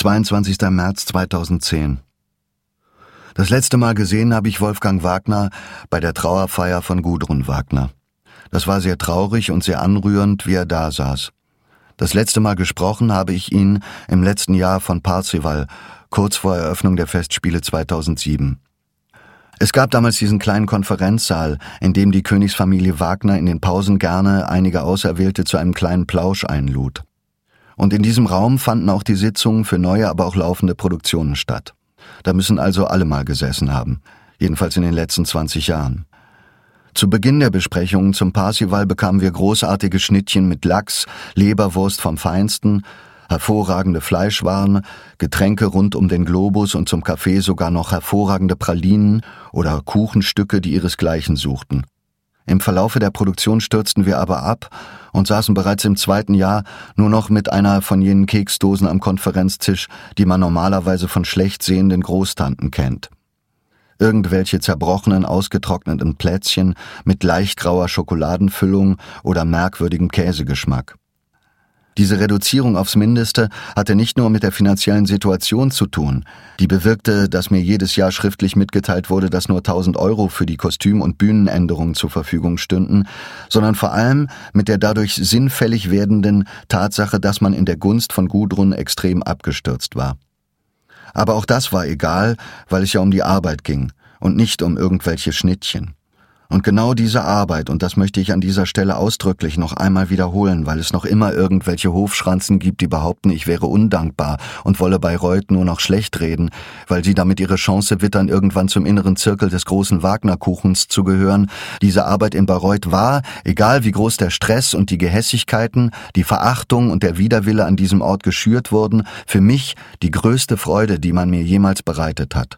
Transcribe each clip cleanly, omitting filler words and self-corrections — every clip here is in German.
22. März 2010. Das letzte Mal gesehen habe ich Wolfgang Wagner bei der Trauerfeier von Gudrun Wagner. Das war sehr traurig und sehr anrührend, wie er da saß. Das letzte Mal gesprochen habe ich ihn im letzten Jahr von Parzival, kurz vor Eröffnung der Festspiele 2007. Es gab damals diesen kleinen Konferenzsaal, in dem die Königsfamilie Wagner in den Pausen gerne einige Auserwählte zu einem kleinen Plausch einlud. Und in diesem Raum fanden auch die Sitzungen für neue, aber auch laufende Produktionen statt. Da müssen also alle mal gesessen haben, jedenfalls in den letzten 20 Jahren. Zu Beginn der Besprechungen zum Parzival bekamen wir großartige Schnittchen mit Lachs, Leberwurst vom Feinsten, hervorragende Fleischwaren, Getränke rund um den Globus und zum Kaffee sogar noch hervorragende Pralinen oder Kuchenstücke, die ihresgleichen suchten. Im Verlaufe der Produktion stürzten wir aber ab und saßen bereits im 2. Jahr nur noch mit einer von jenen Keksdosen am Konferenztisch, die man normalerweise von schlecht sehenden Großtanten kennt. Irgendwelche zerbrochenen, ausgetrockneten Plätzchen mit leicht grauer Schokoladenfüllung oder merkwürdigem Käsegeschmack. Diese Reduzierung aufs Mindeste hatte nicht nur mit der finanziellen Situation zu tun, die bewirkte, dass mir jedes Jahr schriftlich mitgeteilt wurde, dass nur 1.000 € für die Kostüm- und Bühnenänderungen zur Verfügung stünden, sondern vor allem mit der dadurch sinnfällig werdenden Tatsache, dass man in der Gunst von Gudrun extrem abgestürzt war. Aber auch das war egal, weil es ja um die Arbeit ging und nicht um irgendwelche Schnittchen. Und genau diese Arbeit, und das möchte ich an dieser Stelle ausdrücklich noch einmal wiederholen, weil es noch immer irgendwelche Hofschranzen gibt, die behaupten, ich wäre undankbar und wolle Bayreuth nur noch schlecht reden, weil sie damit ihre Chance wittern, irgendwann zum inneren Zirkel des großen Wagner-Kuchens zu gehören. Diese Arbeit in Bayreuth war, egal wie groß der Stress und die Gehässigkeiten, die Verachtung und der Widerwille an diesem Ort geschürt wurden, für mich die größte Freude, die man mir jemals bereitet hat.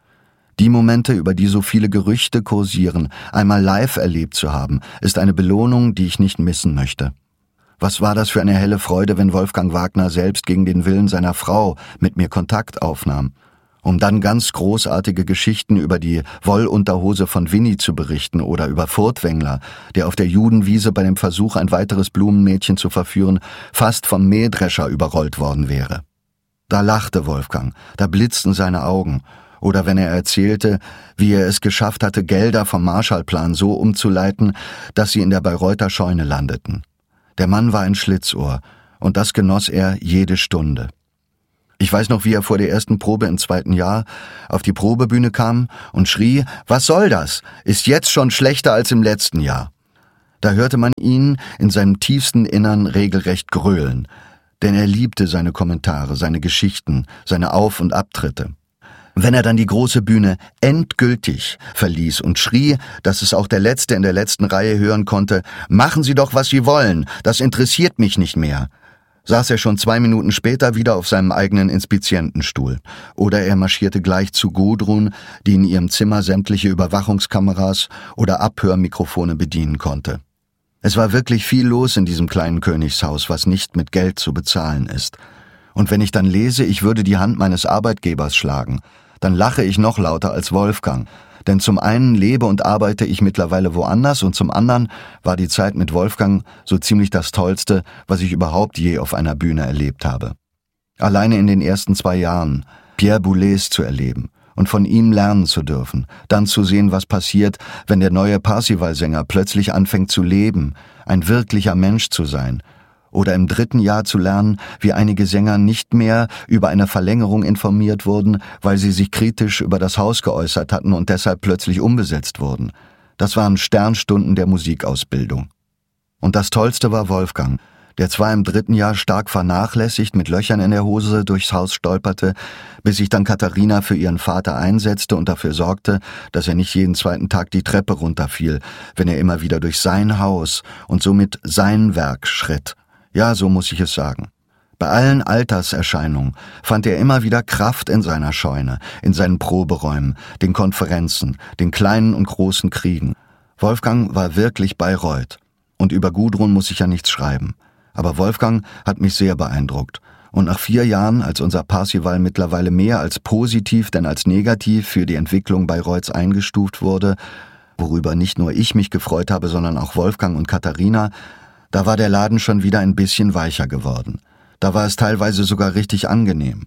Die Momente, über die so viele Gerüchte kursieren, einmal live erlebt zu haben, ist eine Belohnung, die ich nicht missen möchte. Was war das für eine helle Freude, wenn Wolfgang Wagner selbst gegen den Willen seiner Frau mit mir Kontakt aufnahm, um dann ganz großartige Geschichten über die Wollunterhose von Winnie zu berichten oder über Furtwängler, der auf der Judenwiese bei dem Versuch, ein weiteres Blumenmädchen zu verführen, fast vom Mähdrescher überrollt worden wäre. Da lachte Wolfgang, da blitzten seine Augen. Oder wenn er erzählte, wie er es geschafft hatte, Gelder vom Marshallplan so umzuleiten, dass sie in der Bayreuther Scheune landeten. Der Mann war ein Schlitzohr, und das genoss er jede Stunde. Ich weiß noch, wie er vor der ersten Probe im 2. Jahr auf die Probebühne kam und schrie, »Was soll das? Ist jetzt schon schlechter als im letzten Jahr.« Da hörte man ihn in seinem tiefsten Innern regelrecht gröhlen, denn er liebte seine Kommentare, seine Geschichten, seine Auf- und Abtritte. Wenn er dann die große Bühne endgültig verließ und schrie, dass es auch der Letzte in der letzten Reihe hören konnte, »Machen Sie doch, was Sie wollen, das interessiert mich nicht mehr«, saß er schon 2 Minuten später wieder auf seinem eigenen Inspizientenstuhl. Oder er marschierte gleich zu Gudrun, die in ihrem Zimmer sämtliche Überwachungskameras oder Abhörmikrofone bedienen konnte. Es war wirklich viel los in diesem kleinen Königshaus, was nicht mit Geld zu bezahlen ist. Und wenn ich dann lese, ich würde die Hand meines Arbeitgebers schlagen, dann lache ich noch lauter als Wolfgang. Denn zum einen lebe und arbeite ich mittlerweile woanders und zum anderen war die Zeit mit Wolfgang so ziemlich das Tollste, was ich überhaupt je auf einer Bühne erlebt habe. Alleine in den ersten 2 Jahren Pierre Boulez zu erleben und von ihm lernen zu dürfen, dann zu sehen, was passiert, wenn der neue Parzival-Sänger plötzlich anfängt zu leben, ein wirklicher Mensch zu sein, oder im 3. Jahr zu lernen, wie einige Sänger nicht mehr über eine Verlängerung informiert wurden, weil sie sich kritisch über das Haus geäußert hatten und deshalb plötzlich umbesetzt wurden. Das waren Sternstunden der Musikausbildung. Und das Tollste war Wolfgang, der zwar im 3. Jahr stark vernachlässigt mit Löchern in der Hose durchs Haus stolperte, bis sich dann Katharina für ihren Vater einsetzte und dafür sorgte, dass er nicht jeden 2. Tag die Treppe runterfiel, wenn er immer wieder durch sein Haus und somit sein Werk schritt. Ja, so muss ich es sagen. Bei allen Alterserscheinungen fand er immer wieder Kraft in seiner Scheune, in seinen Proberäumen, den Konferenzen, den kleinen und großen Kriegen. Wolfgang war wirklich Bayreuth. Und über Gudrun muss ich ja nichts schreiben. Aber Wolfgang hat mich sehr beeindruckt. Und nach 4 Jahren, als unser Parzival mittlerweile mehr als positiv denn als negativ für die Entwicklung Bayreuths eingestuft wurde, worüber nicht nur ich mich gefreut habe, sondern auch Wolfgang und Katharina, da war der Laden schon wieder ein bisschen weicher geworden. Da war es teilweise sogar richtig angenehm.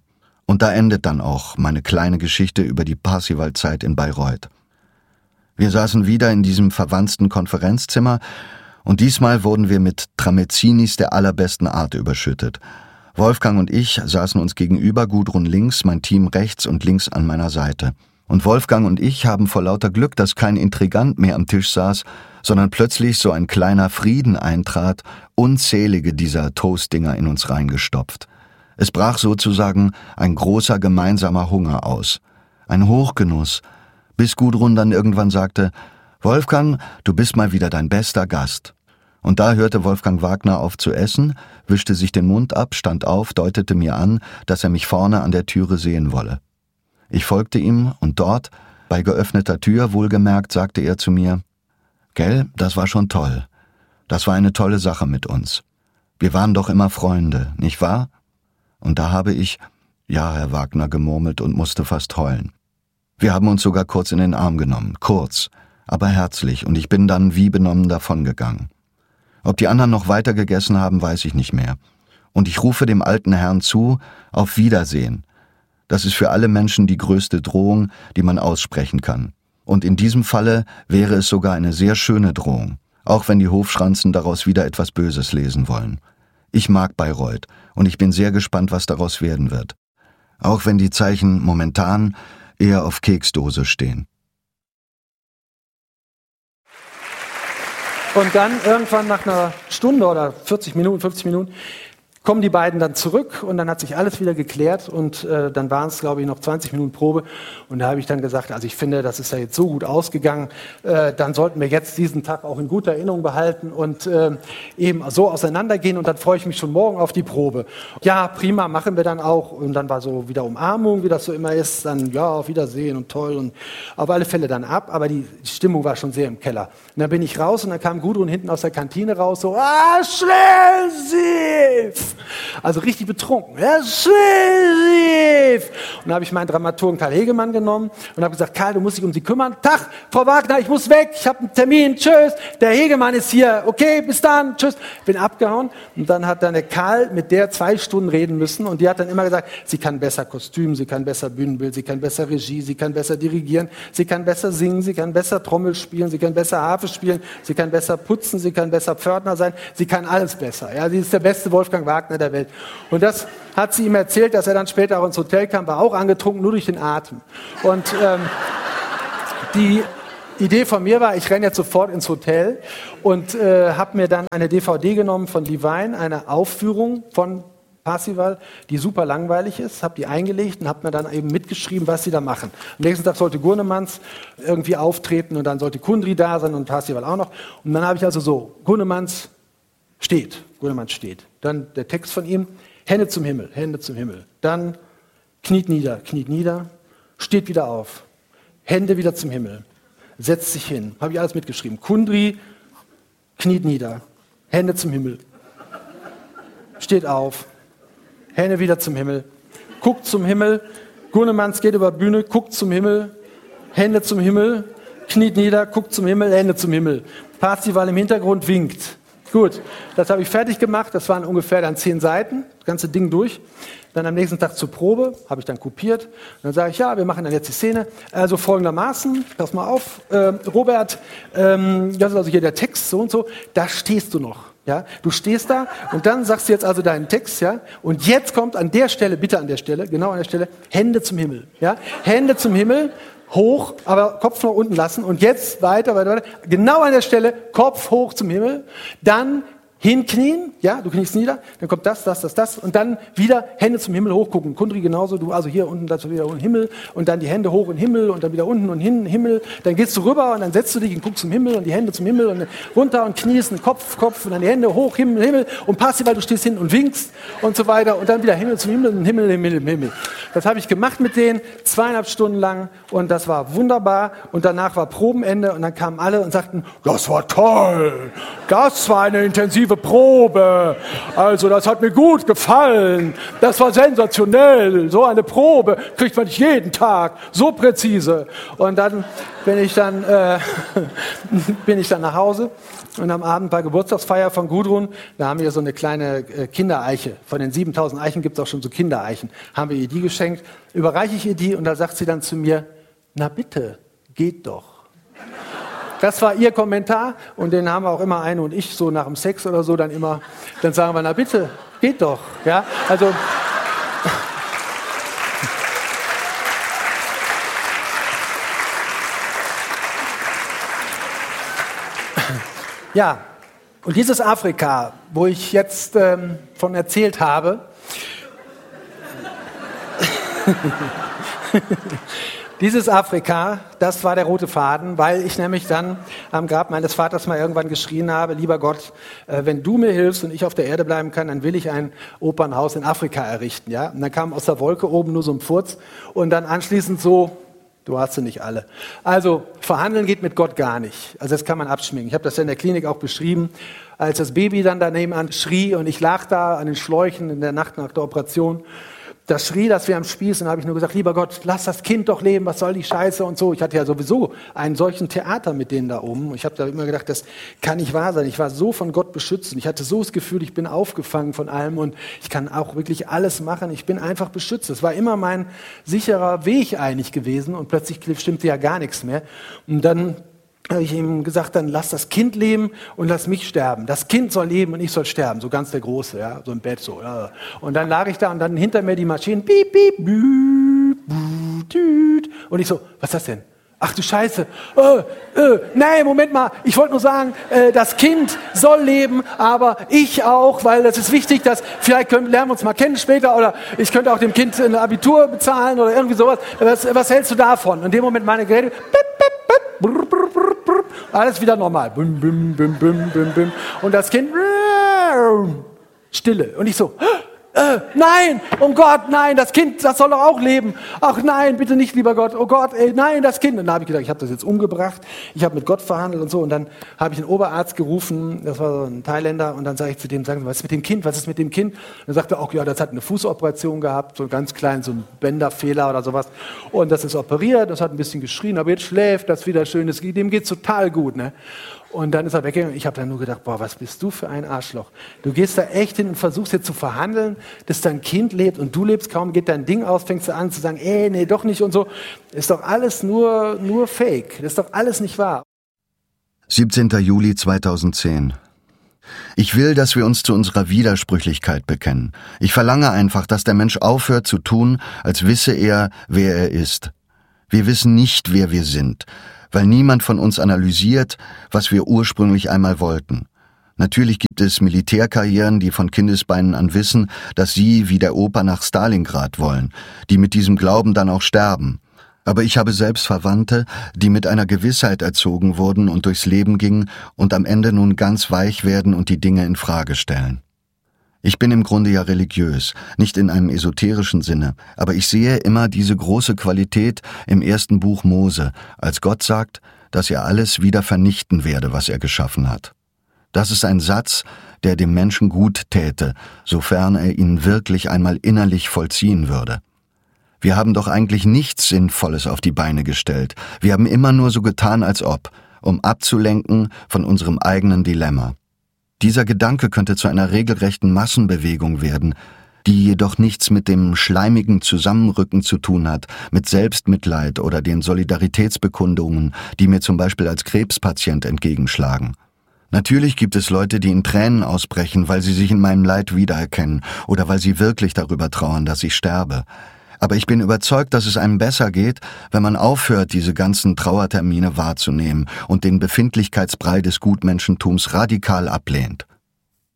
Und da endet dann auch meine kleine Geschichte über die Parsival-Zeit in Bayreuth. Wir saßen wieder in diesem verwanzten Konferenzzimmer und diesmal wurden wir mit Tramezinis der allerbesten Art überschüttet. Wolfgang und ich saßen uns gegenüber, Gudrun links, mein Team rechts und links an meiner Seite. Und Wolfgang und ich haben vor lauter Glück, dass kein Intrigant mehr am Tisch saß, sondern plötzlich so ein kleiner Frieden eintrat, unzählige dieser Toastdinger in uns reingestopft. Es brach sozusagen ein großer gemeinsamer Hunger aus. Ein Hochgenuss, bis Gudrun dann irgendwann sagte, »Wolfgang, du bist mal wieder dein bester Gast.« Und da hörte Wolfgang Wagner auf zu essen, wischte sich den Mund ab, stand auf, deutete mir an, dass er mich vorne an der Türe sehen wolle. Ich folgte ihm und dort, bei geöffneter Tür wohlgemerkt, sagte er zu mir, »Gell, das war schon toll. Das war eine tolle Sache mit uns. Wir waren doch immer Freunde, nicht wahr?« Und da habe ich, »Ja, Herr Wagner«, gemurmelt und musste fast heulen. Wir haben uns sogar kurz in den Arm genommen, kurz, aber herzlich, und ich bin dann wie benommen davongegangen. Ob die anderen noch weiter gegessen haben, weiß ich nicht mehr. Und ich rufe dem alten Herrn zu, auf Wiedersehen. Das ist für alle Menschen die größte Drohung, die man aussprechen kann. Und in diesem Falle wäre es sogar eine sehr schöne Drohung, auch wenn die Hofschranzen daraus wieder etwas Böses lesen wollen. Ich mag Bayreuth und ich bin sehr gespannt, was daraus werden wird. Auch wenn die Zeichen momentan eher auf Keksdose stehen. Und dann irgendwann nach einer Stunde oder 40 Minuten, 50 Minuten, kommen die beiden dann zurück und dann hat sich alles wieder geklärt und dann waren es, glaube ich, noch 20 Minuten Probe und da habe ich dann gesagt, also ich finde, das ist ja jetzt so gut ausgegangen, dann sollten wir jetzt diesen Tag auch in guter Erinnerung behalten und eben so auseinandergehen und dann freue ich mich schon morgen auf die Probe. Ja, prima, machen wir dann auch und dann war so wieder Umarmung, wie das so immer ist, dann ja, auf Wiedersehen und toll und auf alle Fälle dann ab, aber die Stimmung war schon sehr im Keller. Und dann bin ich raus und dann kam Gudrun hinten aus der Kantine raus, so, Schlesiv! Also richtig betrunken. Und dann habe ich meinen Dramaturgen Karl Hegemann genommen und habe gesagt, Karl, du musst dich um sie kümmern. Tag, Frau Wagner, ich muss weg, ich habe einen Termin, tschüss. Der Hegemann ist hier, okay, bis dann, tschüss. Bin abgehauen und dann hat dann der Karl mit der 2 Stunden reden müssen und die hat dann immer gesagt, sie kann besser Kostüm, sie kann besser Bühnenbild, sie kann besser Regie, sie kann besser dirigieren, sie kann besser singen, sie kann besser Trommel spielen, sie kann besser Harfe spielen, sie kann besser putzen, sie kann besser Pförtner sein, sie kann alles besser. Ja, sie ist der beste Wolfgang Wagner der Welt. Und das hat sie ihm erzählt, dass er dann später auch ins Hotel kam, war auch angetrunken, nur durch den Atem. Und die Idee von mir war, ich renne jetzt sofort ins Hotel und habe mir dann eine DVD genommen von Levine, eine Aufführung von Parsival, die super langweilig ist, habe die eingelegt und habe mir dann eben mitgeschrieben, was sie da machen. Am nächsten Tag sollte Gurnemanns irgendwie auftreten und dann sollte Kundry da sein und Parsival auch noch. Und dann habe ich also so, Gurnemanns steht. Dann der Text von ihm, Hände zum Himmel, Hände zum Himmel. Dann kniet nieder, steht wieder auf, Hände wieder zum Himmel, setzt sich hin. Habe ich alles mitgeschrieben. Kundry kniet nieder, Hände zum Himmel, steht auf, Hände wieder zum Himmel, guckt zum Himmel. Gurnemanns geht über Bühne, guckt zum Himmel, Hände zum Himmel, kniet nieder, guckt zum Himmel, Hände zum Himmel. Parsival im Hintergrund winkt. Gut, das habe ich fertig gemacht, das waren ungefähr dann 10 Seiten, das ganze Ding durch. Dann am nächsten Tag zur Probe, habe ich dann kopiert. Und dann sage ich, ja, wir machen dann jetzt die Szene. Also folgendermaßen, pass mal auf, Robert, das ist also hier der Text, so und so, da stehst du noch. Ja, du stehst da und dann sagst du jetzt also deinen Text, ja, und jetzt kommt an der Stelle, bitte an der Stelle, genau an der Stelle, Hände zum Himmel, ja, Hände zum Himmel, hoch, aber Kopf nach unten lassen und jetzt weiter, genau an der Stelle, Kopf hoch zum Himmel, dann hinknien, ja, du kniest nieder, dann kommt das und dann wieder Hände zum Himmel hochgucken. Kundry genauso, du also hier unten, das wieder unten Himmel und dann die Hände hoch in den Himmel und dann wieder unten und hin Himmel, dann gehst du rüber und dann setzt du dich und guckst zum Himmel und die Hände zum Himmel und runter und kniest und Kopf und dann die Hände hoch, Himmel und Parsival, du stehst hin und winkst und so weiter und dann wieder Himmel zum Himmel und Himmel. Das habe ich gemacht mit denen, 2,5 Stunden lang und das war wunderbar und danach war Probenende und dann kamen alle und sagten, das war toll, das war eine intensive Probe, also das hat mir gut gefallen, das war sensationell, so eine Probe kriegt man nicht jeden Tag, so präzise. Und dann bin ich dann nach Hause und am Abend bei Geburtstagsfeier von Gudrun, da haben wir so eine kleine Kindereiche, von den 7000 Eichen gibt es auch schon so Kindereichen, haben wir ihr die geschenkt. geschenkt, überreiche ich ihr die und da sagt sie dann zu mir, na bitte, geht doch. Das war ihr Kommentar und den haben wir auch immer Eine und ich so nach dem Sex oder so dann sagen wir, na bitte, geht doch. Ja, also... Ja, und dieses Afrika, wo ich jetzt von erzählt habe, dieses Afrika, das war der rote Faden, weil ich nämlich dann am Grab meines Vaters mal irgendwann geschrien habe, lieber Gott, wenn du mir hilfst und ich auf der Erde bleiben kann, dann will ich ein Opernhaus in Afrika errichten. Ja? Und dann kam aus der Wolke oben nur so ein Furz und dann anschließend so, du hast sie nicht alle. Also verhandeln geht mit Gott gar nicht. Also das kann man abschminken. Ich habe das ja in der Klinik auch beschrieben, als das Baby dann daneben an schrie und ich lag da an den Schläuchen in der Nacht nach der Operation. Das schrie, das wie am Spieß und da habe ich nur gesagt, lieber Gott, lass das Kind doch leben, was soll die Scheiße und so. Ich hatte ja sowieso einen solchen Theater mit denen da oben. Ich habe da immer gedacht, das kann nicht wahr sein. Ich war so von Gott beschützt und ich hatte so das Gefühl, ich bin aufgefangen von allem und ich kann auch wirklich alles machen. Ich bin einfach beschützt. Das war immer mein sicherer Weg eigentlich gewesen und plötzlich stimmte ja gar nichts mehr. Und dann habe ich ihm gesagt, dann lass das Kind leben und lass mich sterben. Das Kind soll leben und ich soll sterben. So ganz der Große, ja, so im Bett so. Ja. Und dann lag ich da und dann hinter mir die Maschinen, piep, piep, büt, büt, düt. Und ich so, was ist das denn? Ach du Scheiße. Nee, Moment mal. Ich wollte nur sagen, das Kind soll leben, aber ich auch, weil das ist wichtig, dass vielleicht lernen wir uns mal kennen später oder ich könnte auch dem Kind ein Abitur bezahlen oder irgendwie sowas. Was hältst du davon? Und in dem Moment meine Geräte, brr, brr, brr, brr, alles wieder normal. Bim, bim, bim, bim, bim, bim. Und das Kind, Stille. Und ich so, nein, um Gott, nein, das Kind, das soll doch auch leben. Ach nein, bitte nicht, lieber Gott, oh Gott, nein, das Kind. Und dann habe ich gedacht, ich habe das jetzt umgebracht, ich habe mit Gott verhandelt und so. Und dann habe ich einen Oberarzt gerufen, das war so ein Thailänder, und dann sage ich zu dem, sagen Sie, was ist mit dem Kind, was ist mit dem Kind? Und dann sagte er, ja, das hat eine Fußoperation gehabt, so ganz klein, so ein Bänderfehler oder sowas. Und das ist operiert, das hat ein bisschen geschrien, aber jetzt schläft das wieder schön, dem geht's total gut, ne? Und dann ist er weggegangen. Ich habe dann nur gedacht, boah, was bist du für ein Arschloch. Du gehst da echt hin und versuchst jetzt zu verhandeln, dass dein Kind lebt und du lebst, kaum geht dein Ding aus, fängst du an zu sagen, nee, doch nicht und so. Ist doch alles nur Fake. Das ist doch alles nicht wahr. 17. Juli 2010. Ich will, dass wir uns zu unserer Widersprüchlichkeit bekennen. Ich verlange einfach, dass der Mensch aufhört zu tun, als wisse er, wer er ist. Wir wissen nicht, wer wir sind, weil niemand von uns analysiert, was wir ursprünglich einmal wollten. Natürlich gibt es Militärkarrieren, die von Kindesbeinen an wissen, dass sie wie der Opa nach Stalingrad wollen, die mit diesem Glauben dann auch sterben. Aber ich habe selbst Verwandte, die mit einer Gewissheit erzogen wurden und durchs Leben gingen und am Ende nun ganz weich werden und die Dinge in Frage stellen. Ich bin im Grunde ja religiös, nicht in einem esoterischen Sinne, aber ich sehe immer diese große Qualität im ersten Buch Mose, als Gott sagt, dass er alles wieder vernichten werde, was er geschaffen hat. Das ist ein Satz, der dem Menschen gut täte, sofern er ihn wirklich einmal innerlich vollziehen würde. Wir haben doch eigentlich nichts Sinnvolles auf die Beine gestellt. Wir haben immer nur so getan, als ob, um abzulenken von unserem eigenen Dilemma. Dieser Gedanke könnte zu einer regelrechten Massenbewegung werden, die jedoch nichts mit dem schleimigen Zusammenrücken zu tun hat, mit Selbstmitleid oder den Solidaritätsbekundungen, die mir zum Beispiel als Krebspatient entgegenschlagen. Natürlich gibt es Leute, die in Tränen ausbrechen, weil sie sich in meinem Leid wiedererkennen oder weil sie wirklich darüber trauern, dass ich sterbe. Aber ich bin überzeugt, dass es einem besser geht, wenn man aufhört, diese ganzen Trauertermine wahrzunehmen und den Befindlichkeitsbrei des Gutmenschentums radikal ablehnt.